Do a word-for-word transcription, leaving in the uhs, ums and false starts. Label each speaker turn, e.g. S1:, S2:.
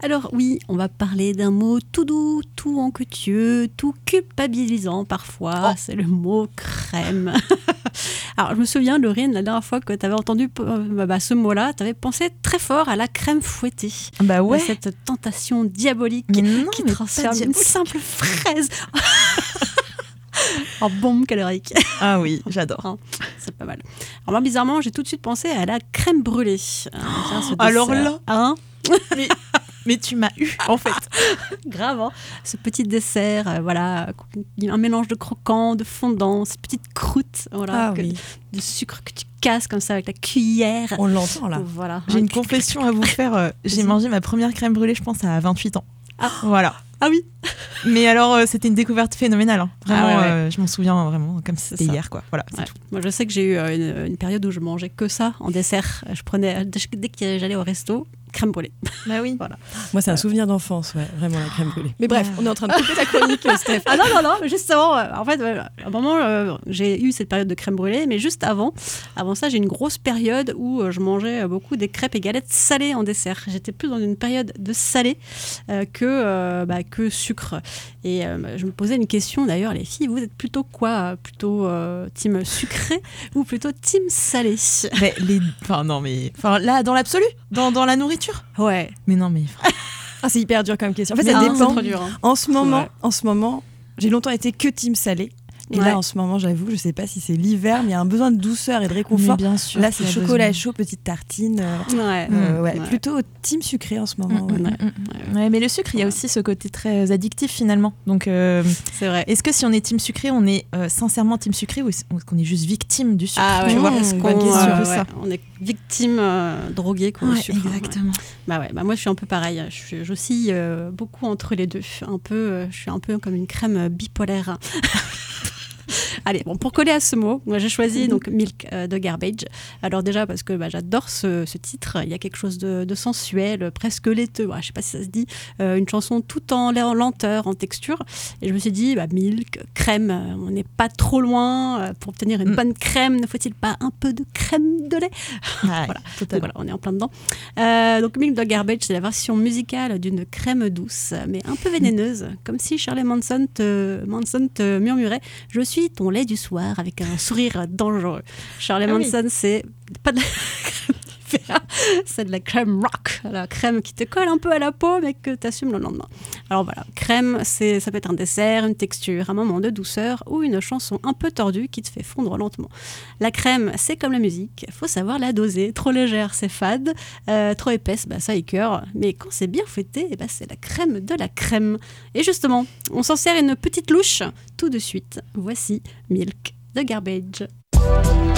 S1: Alors oui, on va parler d'un mot tout doux, tout anquetieux, tout culpabilisant parfois,
S2: Oh.
S1: c'est le mot crème. Alors je me souviens, Laurine, la dernière fois que tu avais entendu euh, bah, ce mot-là, tu avais pensé très fort à la crème fouettée.
S2: Bah ouais.
S1: À cette tentation diabolique
S2: Mais non,
S1: qui
S2: mais pas
S1: transforme une
S2: diabolique.
S1: simple fraise en bombe calorique.
S2: Ah oui, j'adore.
S1: Hein, c'est pas mal. Alors moi, bizarrement, j'ai tout de suite pensé à la crème brûlée. Euh, tiens, ce
S2: alors
S1: dessert.
S2: là.
S1: Hein
S2: Mais, mais tu m'as eu, en fait.
S1: Grave, hein. Ce petit dessert, euh, voilà, un mélange de croquant, de fondant, cette petite croûte, voilà,
S3: Ah
S1: que-
S3: oui,
S1: de sucre que tu casses comme ça avec la cuillère.
S3: on l'entend là.
S1: Voilà.
S2: J'ai une confession à vous faire. euh, J'ai
S1: Vas-y.
S2: mangé ma première crème brûlée, je pense, à vingt-huit ans.
S1: Ah.
S2: Voilà.
S1: Ah oui.
S2: Mais alors, euh, c'était une découverte phénoménale. hein. Vraiment,
S1: Ah ouais, ouais.
S2: euh, je m'en souviens vraiment comme si
S1: C'est
S2: c'était
S1: ça.
S2: hier. Quoi. Voilà, c'est
S1: Ouais.
S2: tout.
S1: Moi, je sais que j'ai eu euh, une, une période où je mangeais que ça en dessert. Je prenais dès dès que j'allais au resto, crème brûlée.
S2: Bah oui.
S1: Voilà.
S3: Moi, c'est un souvenir d'enfance, ouais, vraiment la crème brûlée. Mais bref, on est en train de couper ta chronique, euh, Steph.
S1: Ah non, non, non, mais justement, euh, en fait, ouais, à un moment, euh, j'ai eu cette période de crème brûlée, mais juste avant, avant ça, j'ai une grosse période où euh, je mangeais euh, beaucoup des crêpes et galettes salées en dessert. J'étais plus dans une période de salé euh, que, euh, bah, que sucre. Et euh, je me posais une question, d'ailleurs, les filles, vous êtes plutôt quoi? Plutôt euh, team sucré ou plutôt team salé?
S2: Mais les... Enfin, non, mais. Enfin, là, dans l'absolu, dans, dans la nourriture.
S1: Ouais.
S2: Mais non, mais.
S3: Ah, c'est hyper dur comme question. En fait,
S2: Mais
S3: ça
S2: non,
S1: c'est
S3: dépend.
S1: trop dur, hein.
S3: En ce moment,
S1: Ouais.
S3: en ce moment, j'ai longtemps été que team salé. Et
S1: Ouais.
S3: là, en ce moment, j'avoue, je sais pas si c'est l'hiver, mais il y a un besoin de douceur et de réconfort.
S2: bien sûr.
S3: Là, c'est chocolat chaud, petite tartine. euh,
S1: Ouais.
S3: euh, ouais,
S1: Ouais.
S3: plutôt team sucré en ce moment. ouais.
S1: Ouais.
S2: Ouais, mais le sucre, il y a
S1: Ouais.
S2: aussi ce côté très addictif finalement. Donc, euh,
S1: C'est vrai.
S2: est-ce que si on est team sucré, on est euh, sincèrement team sucré ou est-ce qu'on est juste victime du sucre
S1: Ah ouais,
S2: tu vois
S1: est-ce
S3: Mmh,
S1: qu'on
S3: bonne question.
S1: euh,
S2: C'est
S1: ouais,
S2: ça.
S1: on est victime euh, droguée quoi, au
S2: Ouais,
S1: sucre, hein, ouais.
S2: exactement.
S1: Bah ouais, bah moi je suis un peu pareil. Je suis- J'oscille euh, beaucoup entre les deux. Un peu, euh, je suis un peu comme une crème euh, bipolaire. Allez, bon, pour coller à ce mot, moi j'ai choisi donc Milk euh, de Garbage. Alors déjà parce que bah, j'adore ce, ce titre, il y a quelque chose de, de sensuel, presque laiteux, ouais, je sais pas si ça se dit, euh, une chanson tout en, en lenteur, en texture. Et je me suis dit, bah, Milk, crème, euh, on n'est pas trop loin. Euh, pour obtenir une
S2: Mm.
S1: bonne crème, ne faut-il pas un peu de crème de lait?
S2: Ouais,
S1: Voilà. Donc
S2: totalement.
S1: voilà, on est en plein dedans. Euh, donc Milk Dog Garbage, c'est la version musicale d'une crème douce, mais un peu vénéneuse, comme si Shirley Manson te, Manson te murmurait « Je suis ton lait du soir » avec un sourire dangereux. Shirley
S2: Ah oui.
S1: Manson, c'est pas de la crème d'hiver, c'est de la crème rock, la crème qui te colle un peu à la peau, mais que tu assumes le lendemain. Alors voilà, crème, c'est, ça peut être un dessert, une texture, un moment de douceur ou une chanson un peu tordue qui te fait fondre lentement. La crème, c'est comme la musique, faut savoir la doser. Trop légère, c'est fade. Euh, trop épaisse, bah, ça écœure. Mais quand c'est bien fouetté, eh bah, c'est la crème de la crème. Et justement, on s'en sert une petite louche tout de suite. Voici Milk de Garbage.